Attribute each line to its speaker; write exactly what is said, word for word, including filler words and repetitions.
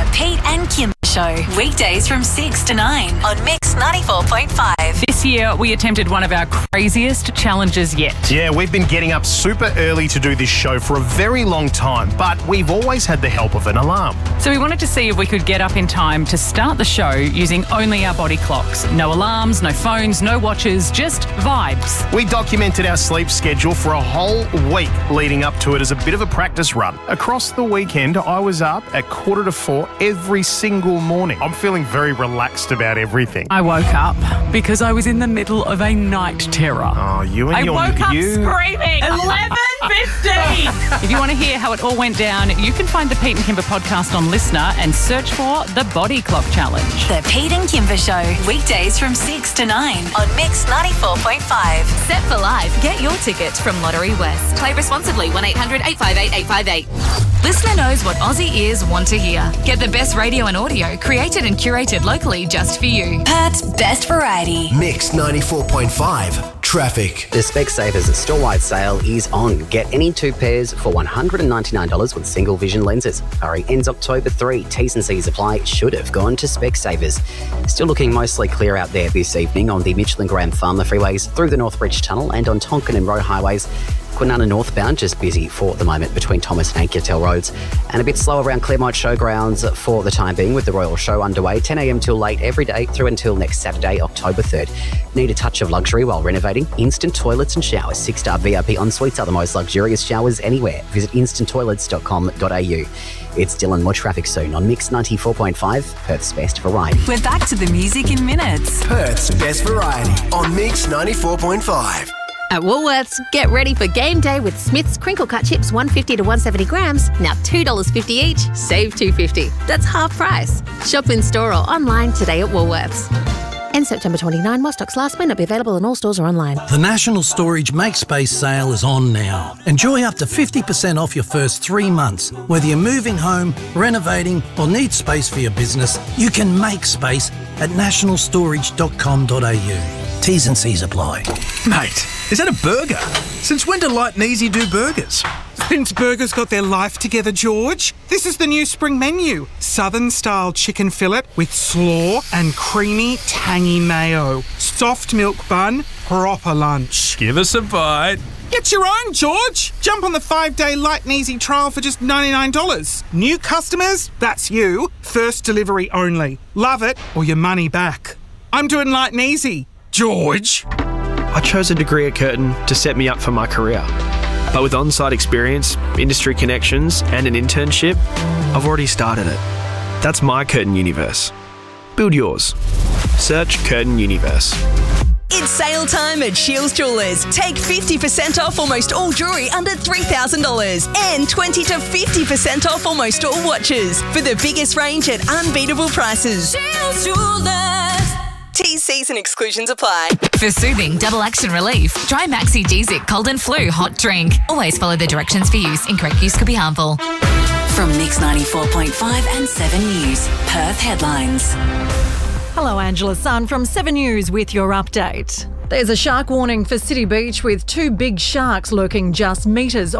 Speaker 1: The Pete and Kim Show. Weekdays from six to nine on Mix ninety-four point five.
Speaker 2: This year, we attempted one of our craziest challenges yet.
Speaker 3: Yeah, we've been getting up super early to do this show for a very long time, but we've always had the help of an alarm.
Speaker 2: So we wanted to see if we could get up in time to start the show using only our body clocks. No alarms, no phones, no watches, just vibes.
Speaker 3: We documented our sleep schedule for a whole week leading up to it as a bit of a practice run. Across the weekend, I was up at quarter to four every single morning. I'm feeling very relaxed about everything.
Speaker 2: I woke up because I was in the middle of a night terror.
Speaker 3: Oh, you and
Speaker 2: I
Speaker 3: your...
Speaker 2: woke up
Speaker 3: you...
Speaker 2: screaming, eleven fifteen! If you want to hear how it all went down, you can find the Pete and Kimber podcast on Listener and search for The Body Clock Challenge.
Speaker 1: The Pete and Kimber Show. Weekdays from six to nine on Mix ninety-four point five.
Speaker 4: Set for life. Get your tickets from Lottery West. Play responsibly. one eight hundred eight five eight eight five eight. Listener knows what Aussie ears want to hear. Get the best radio and audio created and curated locally just for you.
Speaker 1: Perth's best variety.
Speaker 5: Mix ninety-four point five. Traffic.
Speaker 6: The Specsavers store-wide sale is on. Get any two pairs for one hundred ninety-nine dollars with single vision lenses. Hurry, ends October third. T's and C's apply. Should have gone to Specsavers. Still looking mostly clear out there this evening on the Mitchell and Graham Farmer freeways, through the Northbridge Tunnel and on Tonkin and Roe highways. Kwinana northbound just busy for the moment between Thomas and Anketel roads, and a bit slow around Claremont Showgrounds for the time being with the Royal Show underway ten a m till late every day through until next Saturday, October third. Need a touch of luxury while renovating? Instant Toilets and Showers. Six-star V I P en-suites are the most luxurious showers anywhere. Visit instant toilets dot com dot a u. It's Dylan. More traffic soon on Mix ninety-four point five, Perth's best variety.
Speaker 1: We're back to the music in minutes.
Speaker 5: Perth's best variety on Mix ninety-four point five.
Speaker 4: At Woolworths, get ready for game day with Smith's crinkle cut chips, one fifty to one seventy grams, now two dollars fifty each, save two fifty. That's half price. Shop in store or online today at Woolworths. End September twenty-ninth, while stocks last, may not be available in all stores or online.
Speaker 7: The National Storage Make Space sale is on now. Enjoy up to fifty percent off your first three months. Whether you're moving home, renovating or need space for your business, you can make space at national storage dot com dot a u. T's and C's apply.
Speaker 8: Mate, is that a burger? Since when do Light and Easy do burgers?
Speaker 9: Since burgers got their life together, George. This is the new spring menu. Southern-style chicken fillet with slaw and creamy, tangy mayo. Soft milk bun, proper lunch.
Speaker 8: Give us a bite.
Speaker 9: Get your own, George. Jump on the five-day Light and Easy trial for just ninety-nine dollars. New customers, that's you. First delivery only. Love it or your money back. I'm doing Light and Easy. George.
Speaker 10: I chose a degree at Curtin to set me up for my career. But with on-site experience, industry connections and an internship, I've already started it. That's my Curtin Universe. Build yours. Search Curtin Universe.
Speaker 11: It's sale time at Shields Jewellers. Take fifty percent off almost all jewellery under three thousand dollars and twenty to fifty percent off almost all watches for the biggest range at unbeatable prices.
Speaker 4: Shields Jewellers.
Speaker 11: T's, C's and exclusions apply.
Speaker 4: For soothing double action relief, try Maxi G-Zic Cold and Flu Hot Drink. Always follow the directions for use. Incorrect use could be harmful.
Speaker 1: From Mix ninety-four point five and seven News, Perth headlines.
Speaker 12: Hello, Angela Sun from seven News with your update. There's a shark warning for City Beach with two big sharks lurking just metres